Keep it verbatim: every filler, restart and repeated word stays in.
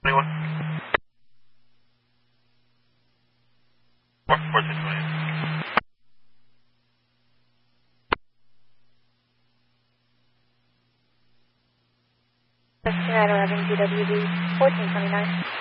Anyone? What, four six one eight. That's eleven G W B fourteen twenty-nine.